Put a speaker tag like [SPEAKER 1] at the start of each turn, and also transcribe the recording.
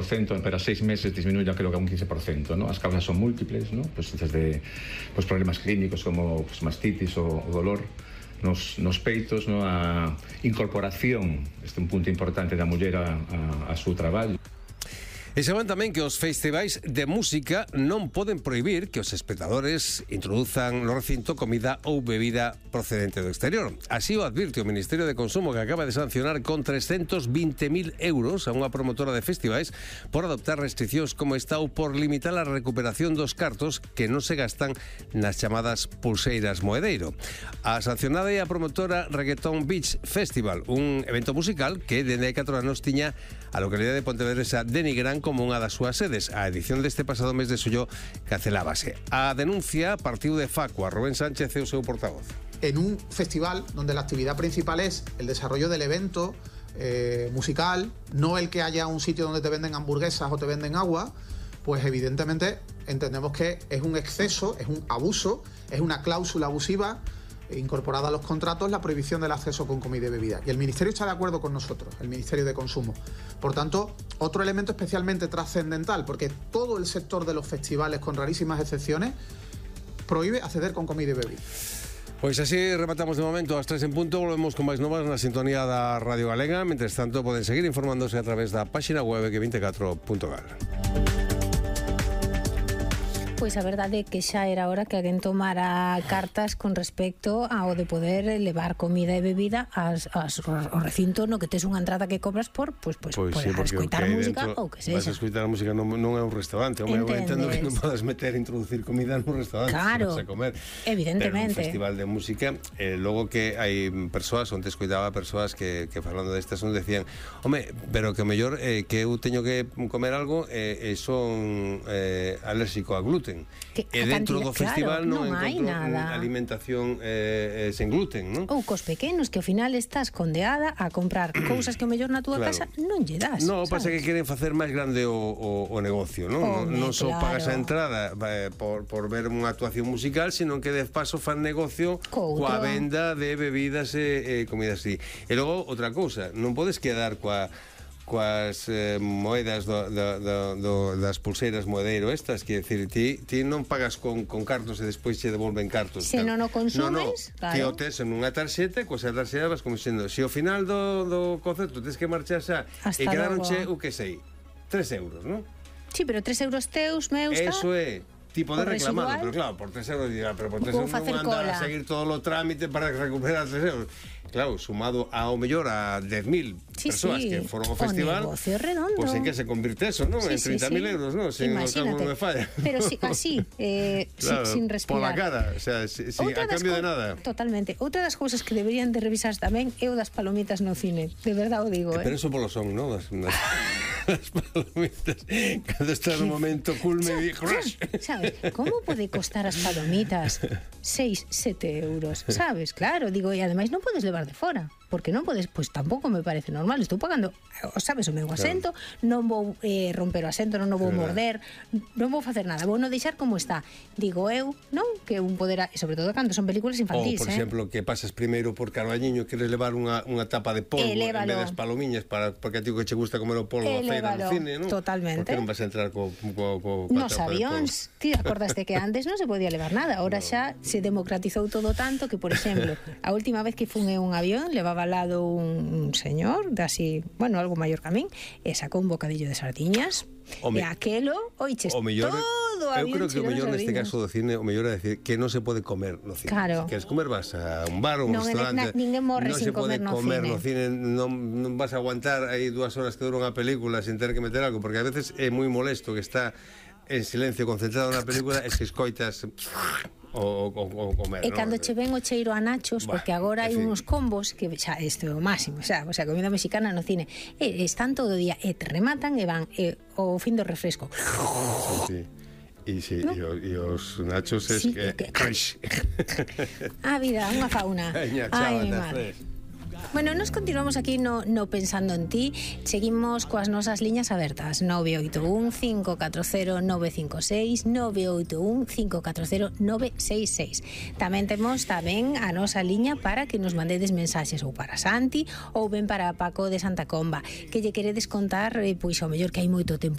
[SPEAKER 1] pero a 6 meses disminuye creo que a un 15%, ¿no? As causas son múltiples, ¿no? Pues desde problemas clínicos como mastitis o dolor nos peitos, ¿no? A incorporación, este é un punto importante da muller a seu traballo.
[SPEAKER 2] E saben tamén que os festivais de música non poden prohibir que os espectadores introduzan no recinto comida ou bebida procedente do exterior. Así o advirte o Ministerio de Consumo, que acaba de sancionar con 320.000 euros a unha promotora de festivais por adoptar restriccións como esta ou por limitar a recuperación dos cartos que non se gastan nas chamadas pulseiras moedeiro. A sancionada é a promotora Reggaeton Beach Festival, un evento musical que dende hai 4 anos tiña a localidade de Pontevedresa de Nigrán como unha das súas sedes. A edición deste pasado mes de xullo cancelábase. A denuncia partiu de Facua. Rubén Sánchez é o seu portavoz.
[SPEAKER 3] En un festival donde la actividad principal es el desarrollo del evento musical, no el que haya un sitio donde te venden hamburguesas o te venden agua, pues evidentemente entendemos que es un exceso, es un abuso, es una cláusula abusiva incorporada a los contratos, la prohibición del acceso con comida y bebida. Y el Ministerio está de acuerdo con nosotros, el Ministerio de Consumo. Por tanto, otro elemento especialmente trascendental, porque todo el sector de los festivales, con rarísimas excepciones, prohíbe acceder con comida y bebida.
[SPEAKER 2] Pois así rematamos de momento ás 3 en punto. Volvemos con máis novas na sintonía da Radio Galega. Mentres tanto, poden seguir informándose a través da páxina web que24.gal.
[SPEAKER 4] Pois a verdade é que xa era hora que alguén tomara cartas con respecto ao de poder levar comida e bebida ao recinto no que tes unha entrada que cobras por escoitar música ou que sexa.
[SPEAKER 2] Vas a escoitar música non é un restaurante. Eu entendo que non podes introducir comida nun restaurante.
[SPEAKER 4] Claro,
[SPEAKER 2] vas a comer.
[SPEAKER 4] evidentemente.
[SPEAKER 2] Pero un festival de música, logo que hai persoas, onde escoitaba persoas que falando destas non decían, home, pero que o mellor que eu teño que comer algo son alérxico a gluten. E dentro do festival non hai nada alimentación sen gluten, non?
[SPEAKER 4] Ou cos pequenos, que ao final estás condeada a comprar cousas que ao mellor na túa casa non lle das.
[SPEAKER 2] Non, pasa que queren facer máis grande o negocio, non? Non só pagas a entrada por ver unha actuación musical, sino que de paso fan negocio coa venda de bebidas e comidas así. E logo, outra cousa, non podes quedar coas moedas das pulseiras moedeiro estas, que decir, ti non pagas con cartos e despois che devolven cartos.
[SPEAKER 4] Se non o consumes,
[SPEAKER 2] claro. Que o tes en unha tarxeta, coa tarxeta vas como dicindo, se ao final do concerto tes que marchar xa e quedaronche, o que sei, 3 euros, non?
[SPEAKER 4] Sí, pero 3 euros teus, meus,
[SPEAKER 2] eso é. Ti podes reclamarlo, pero claro, por 3 euros dirá, pero por 3 euros non anda a seguir todo o trámite para recuperar 3 euros. Claro, sumado ao mellor a 10.000 persoas que foron ao festival, pois en que se convirte eso, non? En 30.000 euros, non? Se no caso non me falla.
[SPEAKER 4] Pero así, sin respirar.
[SPEAKER 2] Pola cara, o sea, a cambio de nada.
[SPEAKER 4] Totalmente. Outra das cousas que deberían de revisar tamén é o das palomitas no cine. De verdade o digo,
[SPEAKER 2] Pero eso polo son, non? As palomitas, cando estás no momento culme e
[SPEAKER 4] sabes, como pode costar as palomitas 6, 7 euros, sabes? Claro, digo, e ademais non podes levar de fora, porque non podes, pois tampouco me parece normal. Estou pagando, sabes, o meu asento, non vou romper o asento, non o vou morder, non vou facer nada, vou non deixar como está. Digo eu, non? Que un poder, sobre todo cando son películas infantís,
[SPEAKER 2] por exemplo, que pasas primeiro por Carballiño, queres levar unha tapa de polvo en vez das palomiñas, porque a ti que che gusta comer o polvo a feira no cine, non?
[SPEAKER 4] Totalmente.
[SPEAKER 2] Porque non vas a entrar
[SPEAKER 4] nos avións, ti acordaste que antes non se podía levar nada, ahora xa se democratizou todo tanto que, por exemplo, a última vez que fun en un avión, levaba al lado un señor de así, bueno, algo maior que a min, e sacou un bocadillo de sardiñas, e aquelo, oiches, todo o avión.
[SPEAKER 2] Eu creo que o mellor neste caso do cine, o mellor é decir que non se pode comer no cine.
[SPEAKER 4] Claro.
[SPEAKER 2] Se queres comer vas a un bar ou un restaurante.
[SPEAKER 4] Ninguén morre sin comer no
[SPEAKER 2] cine. Non vas a aguantar aí 2 horas que dura unha película sin ter que meter algo, porque a veces é moi molesto que está en silencio concentrado na película e se escoitas o comer.
[SPEAKER 4] E cando che ven o cheiro a nachos, porque agora hai uns combos que xa isto é o máximo, xa, o sea, comida mexicana no cine, están todo o día e te rematan e van o fin do refresco.
[SPEAKER 2] Sí. E os nachos es que
[SPEAKER 4] vida, unha fauna. Ai, mi madre. Bueno, nos continuamos aquí no Pensando en Ti. Seguimos coas nosas liñas abertas 981 540 956 981 540 966. Tamén temos a nosa liña para que nos mandedes mensaxes ou para Santi ou ben para Paco de Santa Comba, que lle queredes contar, pois ao mellor que hai moito tempo